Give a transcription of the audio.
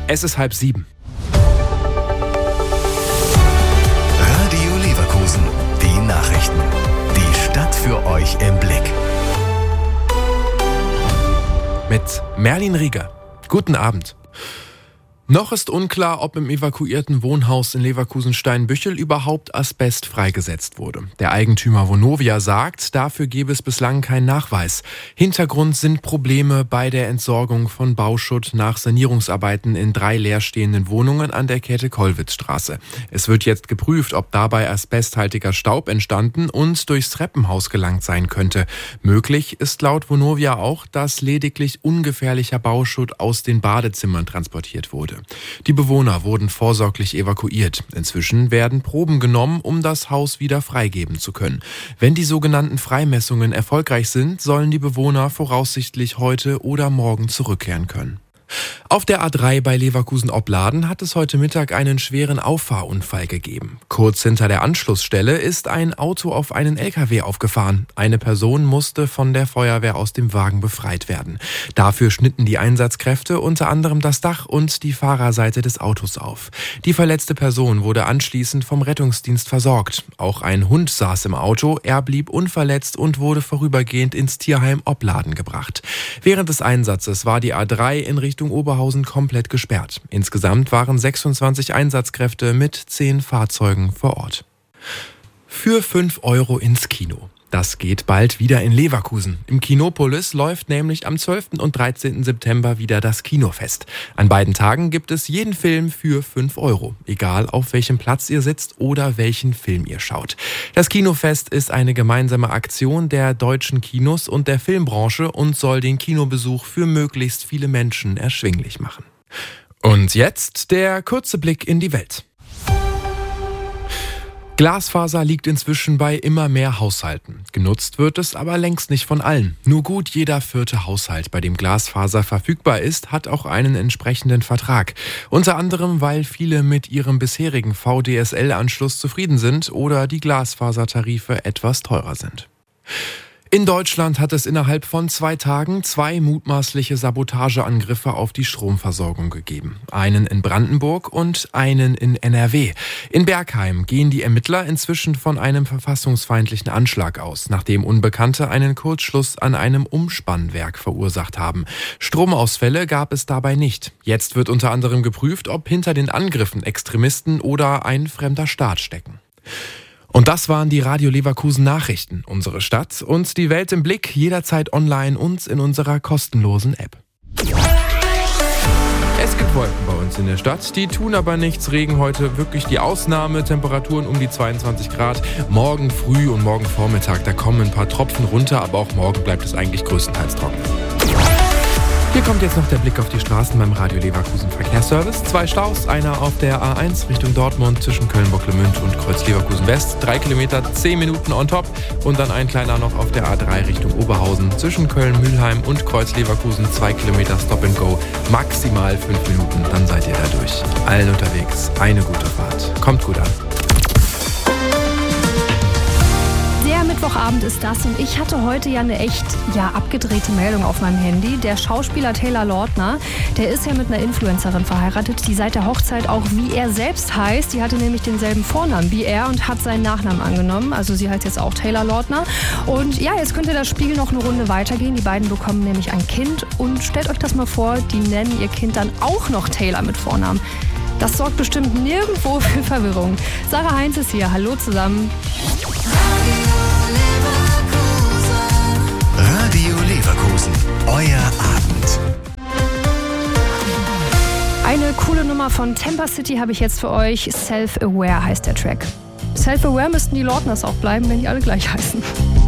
Es ist 6:30. Radio Leverkusen, die Nachrichten. Die Stadt für euch im Blick. Mit Merlin Rieger. Guten Abend. Noch ist unklar, ob im evakuierten Wohnhaus in Leverkusen-Steinbüchel überhaupt Asbest freigesetzt wurde. Der Eigentümer Vonovia sagt, dafür gebe es bislang keinen Nachweis. Hintergrund sind Probleme bei der Entsorgung von Bauschutt nach Sanierungsarbeiten in 3 leerstehenden Wohnungen an der Käthe-Kollwitz-Straße. Es wird jetzt geprüft, ob dabei asbesthaltiger Staub entstanden und durchs Treppenhaus gelangt sein könnte. Möglich ist laut Vonovia auch, dass lediglich ungefährlicher Bauschutt aus den Badezimmern transportiert wurde. Die Bewohner wurden vorsorglich evakuiert. Inzwischen werden Proben genommen, um das Haus wieder freigeben zu können. Wenn die sogenannten Freimessungen erfolgreich sind, sollen die Bewohner voraussichtlich heute oder morgen zurückkehren können. Auf der A3 bei Leverkusen-Opladen hat es heute Mittag einen schweren Auffahrunfall gegeben. Kurz hinter der Anschlussstelle ist ein Auto auf einen LKW aufgefahren. Eine Person musste von der Feuerwehr aus dem Wagen befreit werden. Dafür schnitten die Einsatzkräfte unter anderem das Dach und die Fahrerseite des Autos auf. Die verletzte Person wurde anschließend vom Rettungsdienst versorgt. Auch ein Hund saß im Auto, er blieb unverletzt und wurde vorübergehend ins Tierheim Opladen gebracht. Während des Einsatzes war die A3 in Richtung Oberhausen komplett gesperrt. Insgesamt waren 26 Einsatzkräfte mit 10 Fahrzeugen vor Ort. Für 5 Euro ins Kino. Das geht bald wieder in Leverkusen. Im Kinopolis läuft nämlich am 12. und 13. September wieder das Kinofest. An beiden Tagen gibt es jeden Film für 5 Euro. Egal auf welchem Platz ihr sitzt oder welchen Film ihr schaut. Das Kinofest ist eine gemeinsame Aktion der deutschen Kinos und der Filmbranche und soll den Kinobesuch für möglichst viele Menschen erschwinglich machen. Und jetzt der kurze Blick in die Welt. Glasfaser liegt inzwischen bei immer mehr Haushalten. Genutzt wird es aber längst nicht von allen. Nur gut jeder 4. Haushalt, bei dem Glasfaser verfügbar ist, hat auch einen entsprechenden Vertrag. Unter anderem, weil viele mit ihrem bisherigen VDSL-Anschluss zufrieden sind oder die Glasfasertarife etwas teurer sind. In Deutschland hat es innerhalb von 2 Tagen 2 mutmaßliche Sabotageangriffe auf die Stromversorgung gegeben. Einen in Brandenburg und einen in NRW. In Bergheim gehen die Ermittler inzwischen von einem verfassungsfeindlichen Anschlag aus, nachdem Unbekannte einen Kurzschluss an einem Umspannwerk verursacht haben. Stromausfälle gab es dabei nicht. Jetzt wird unter anderem geprüft, ob hinter den Angriffen Extremisten oder ein fremder Staat stecken. Und das waren die Radio Leverkusen Nachrichten. Unsere Stadt und die Welt im Blick, jederzeit online und in unserer kostenlosen App. Es gibt Wolken bei uns in der Stadt, die tun aber nichts. Regen heute wirklich die Ausnahme, Temperaturen um die 22 Grad. Morgen früh und morgen Vormittag, da kommen ein paar Tropfen runter, aber auch morgen bleibt es eigentlich größtenteils trocken. Hier kommt jetzt noch der Blick auf die Straßen beim Radio Leverkusen Verkehrsservice. 2 Staus, einer auf der A1 Richtung Dortmund zwischen Köln-Bocklemünd und Kreuz Leverkusen West. 3 Kilometer, 10 Minuten on top. Und dann ein kleiner noch auf der A3 Richtung Oberhausen zwischen Köln-Mülheim und Kreuz Leverkusen. 2 Kilometer Stop and Go, maximal 5 Minuten, dann seid ihr da durch. Allen unterwegs, eine gute Fahrt. Kommt gut an. Mittwochabend ist das und ich hatte heute ja eine echt abgedrehte Meldung auf meinem Handy. Der Schauspieler Taylor Lautner, der ist ja mit einer Influencerin verheiratet, die seit der Hochzeit auch wie er selbst heißt. Die hatte nämlich denselben Vornamen wie er und hat seinen Nachnamen angenommen. Also sie heißt jetzt auch Taylor Lautner. Und ja, jetzt könnte das Spiel noch eine Runde weitergehen. Die beiden bekommen nämlich ein Kind und stellt euch das mal vor, die nennen ihr Kind dann auch noch Taylor mit Vornamen. Das sorgt bestimmt nirgendwo für Verwirrung. Sarah Heinz ist hier. Hallo zusammen. Radio Leverkusen, euer Abend. Eine coole Nummer von Temper City habe ich jetzt für euch. Self-Aware heißt der Track. Self-Aware müssten die Lautners auch bleiben, wenn die alle gleich heißen.